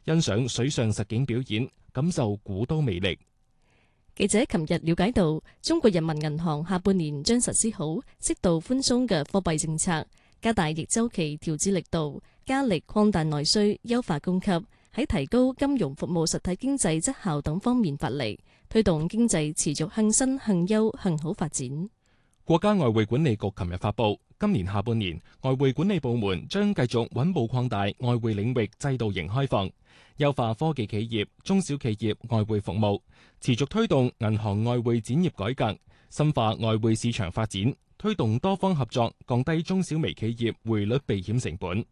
欣賞水上實景表演，感受古都魅力。 記者琴日了解到，中國人民銀行下半年將實施好適度寬鬆嘅貨幣政策，加大逆周期調節力度，加力擴大內需，優化供給，喺提高金融服務實體經濟質效等方面發力，推動經濟持續向新、向優、向好發展。 國家外匯管理局琴日發布，今年下半年外匯管理部門將繼續穩步擴大外匯領域制度型開放，優化科技企業、中小企業外匯服務，持續推動銀行外匯展業改革，深化外匯市場發展，推動多方合作，降低中小微企業匯率避險成本。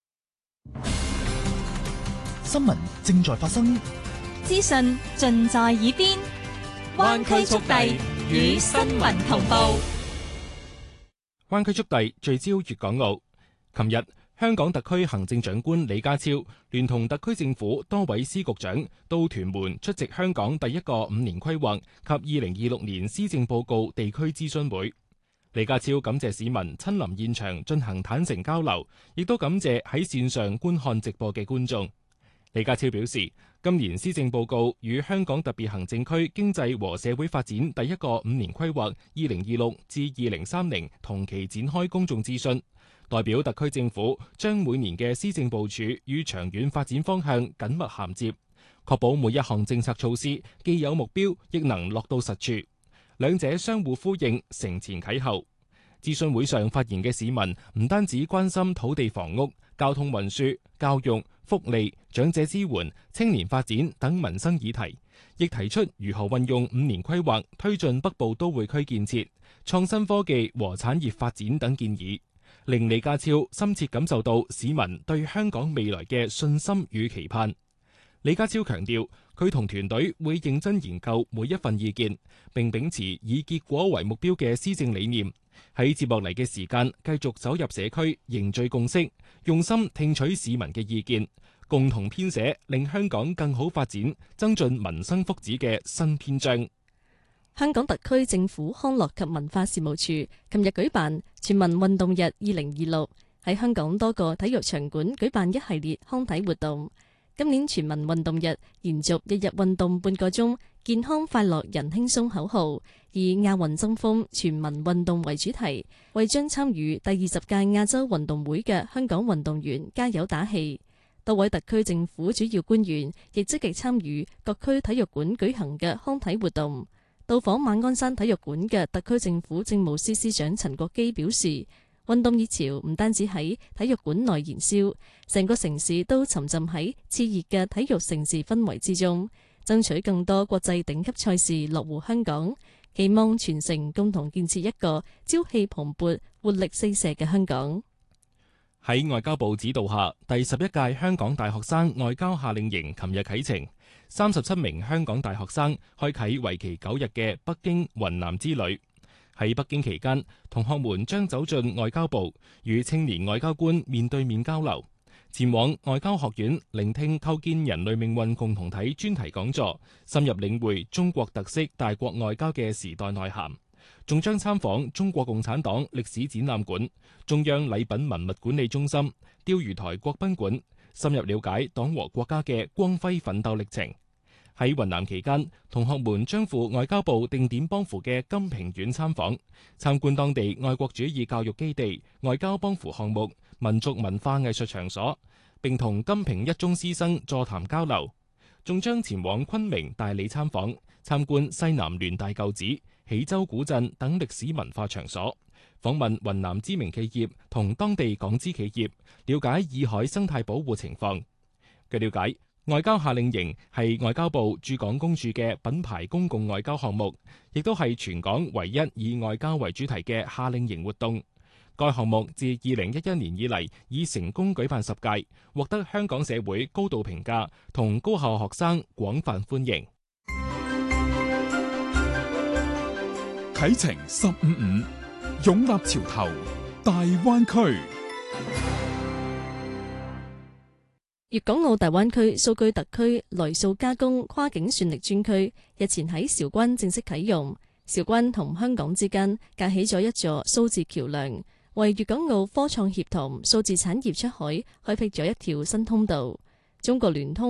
新聞正在發生， 資訊盡在耳邊，灣區速遞與新聞同步。 灣區速遞聚焦粵港澳。琴日，香港特區行政長官李家超聯同特區政府多位司局長到屯門出席香港第一個5年規劃及2026年施政報告地區諮詢會。李家超感謝市民親臨現場進行坦誠交流，亦都感謝喺線上觀看直播嘅觀眾。李家超表示，今年施政報告與香港特別行政區經濟和社會發展第一個5年規劃2026至2030同期展開公眾諮詢，代表特區政府將每年嘅施政部署與長遠發展方向緊密銜接，確保每一項政策措施既有目標，亦能落到實處，兩者相互呼應，承前啟後。諮詢會上發言嘅市民唔單止關心土地房屋、交通運輸、教育、福利、長者支援、青年發展等民生議題，亦提出如何運用5年規劃推進北部都會區建設、創新科技和產業發展等建議，令李家超深切感受到市民對香港未來嘅信心與期盼。李家超強調，佢同團隊會認真研究每一份意見，並秉持以結果為目標嘅施政理念，喺接落嚟嘅時間繼續走入社區，凝聚共識，用心聽取市民嘅意見，共同編寫令香港更好發展、增進民生福祉嘅新篇章。 香港特區政府康樂及文化事務處琴日舉辦全民運動日2026，喺香港多個體育場館舉辦一系列康體活動。今年全民運動日延續日日運動半個鐘，健康快樂人輕鬆口號，以亞運爭鋒全民運動為主題，為將參與第20屆亞洲運動會嘅香港運動員加油打氣。多位特區政府主要官員亦積極參與各區體育館舉行嘅康體活動。到訪馬鞍山體育館嘅特區政府政務司司長陳國基表示，運動熱潮唔單止喺體育館內燃燒，成個城市都沉浸喺熾熱嘅體育盛事氛圍之中，爭取更多國際頂級賽事落戶香港，期望全城共同建設一個朝氣蓬勃、活力四射嘅香港。 喺外交部指導下，第11屆香港大學生外交夏令營琴日啟程，37名香港大學生開啟為期9日嘅北京、雲南之旅。喺北京期間，同學們將走進外交部，與青年外交官面對面交流，前往外交學院聆聽構建人類命運共同體專題講座，深入領會中國特色大國外交嘅時代內涵。仲將參訪中國共產黨歷史展覽館、中央禮品文物管理中心、釣魚台國賓館，深入了解黨和國家嘅光輝奮鬥歷程。喺雲南期間，同學們將赴外交部定點幫扶嘅金平縣參訪，參觀當地愛國主義教育基地、外交幫扶項目、民族文化藝術場所，並同金平一中師生座談交流。仲將前往昆明大理參訪，參觀西南聯大舊址、喜洲古鎮等歷史文化場所，訪問雲南知名企業同當地港資企業，了解洱海生態保護情況。據了解，外交夏令營係外交部駐港公署嘅品牌公共外交項目，亦都係全港唯一以外交為主題嘅夏令營活動。該項目自2011年以嚟已成功舉辦10屆，獲得香港社會高度評價同高校學生廣泛歡迎。 啟程155，勇立潮頭，大灣區。 粵港澳大灣區數據特區來數加工跨境算力專區日前喺韶關正式啟用，韶關同香港之間架起咗一座數字橋樑，為粵港澳科創協同數字產業出海開闢咗一條新通道。中國聯通